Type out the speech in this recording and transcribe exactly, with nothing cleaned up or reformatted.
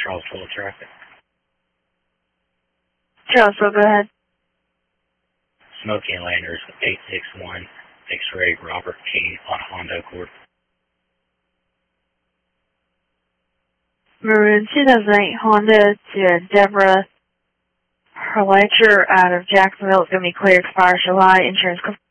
Charlottesville traffic. Charlottesville, go ahead. Smokey and Landers, eight six one, X-ray Robert King on Honda Accord. Maroon two thousand eight Honda to Deborah Herlecher out of Jacksonville. It's going to be cleared, expires July. Insurance